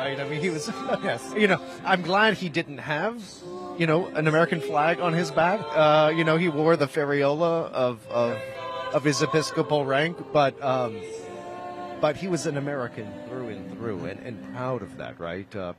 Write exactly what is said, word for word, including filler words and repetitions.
right? I mean, he was, Yes. you know, I'm glad he didn't have, you know, an American flag on his back. Uh, you know, he wore the ferriola of, of, of his Episcopal rank, but, um, but he was an American through and through, and, and proud of that, right? Uh,